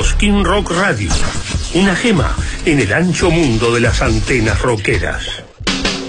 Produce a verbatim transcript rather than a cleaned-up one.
Cosquín Rock Radio. Una gema en el ancho mundo de las antenas rockeras.